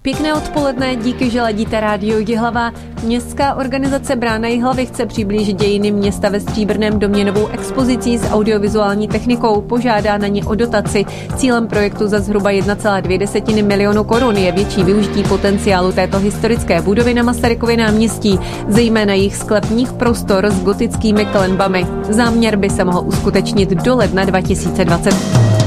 Pěkné odpoledne, díky, že ladíte rádio Jihlava. Městská organizace Brána Jihlavy chce přiblížit dějiny města ve Stříbrném domě novou expozicí s audiovizuální technikou. Požádá na ně o dotaci. Cílem projektu za zhruba 1,2 milionu korun je větší využití potenciálu této historické budovy na Masarykově náměstí, zejména jejich sklepních prostor s gotickými klenbami. Záměr by se mohl uskutečnit do ledna 2020.